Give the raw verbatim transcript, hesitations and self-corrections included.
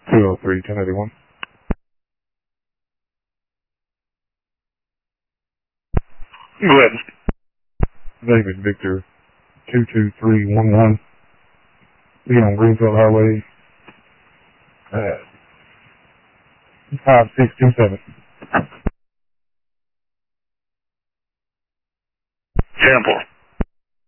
two oh three, ten eighty-one. Go ahead. David Victor, two two three one one. Be on Greenfield Highway, uh, five six two seven. Sample.